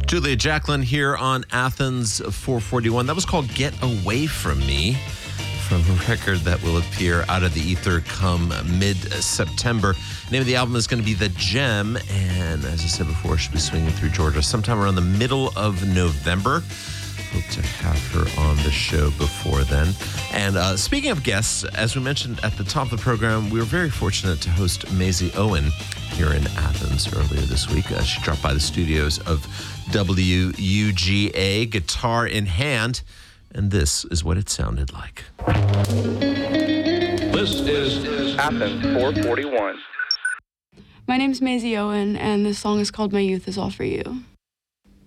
Julia Jacklin here on Athens 441. That was called Get Away From Me, from a record that will appear out of the ether come mid-September. The name of the album is going to be The Gem, and as I said before, she'll be swinging through Georgia sometime around the middle of November. Hope to have her on the show before then. And speaking of guests, as we mentioned at the top of the program, we were very fortunate to host Maisie Owen here in Athens earlier this week. She dropped by the studios of WUGA, guitar in hand, and this is what it sounded like. This is Athens 441. My name's Maisie Owen, and this song is called My Youth Is All For You.